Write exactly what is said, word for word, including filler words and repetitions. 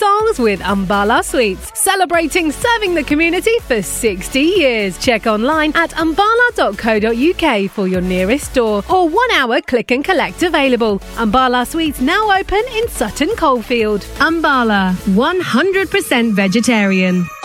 songs with Umbala Sweets, celebrating serving the community for sixty years. Check online at umbala dot co dot uk for your nearest store or one hour click and collect available. Umbala Sweets now open in Sutton Coldfield. Umbala, one hundred percent vegetarian.